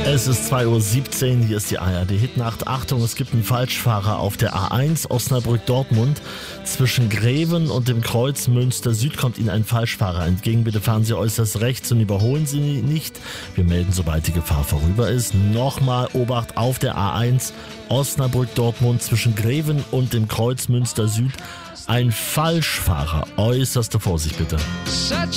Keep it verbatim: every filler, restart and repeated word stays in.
Es ist zwei Uhr siebzehn, hier ist die A R D-Hitnacht. Achtung, es gibt einen Falschfahrer auf der A eins Osnabrück-Dortmund. Zwischen Greven und dem Kreuz Münster Süd kommt Ihnen ein Falschfahrer entgegen. Bitte fahren Sie äußerst rechts und überholen Sie nicht. Wir melden, sobald die Gefahr vorüber ist. Nochmal Obacht auf der A eins Osnabrück-Dortmund zwischen Greven und dem Kreuz Münster Süd. Ein Falschfahrer. Äußerste Vorsicht bitte. Such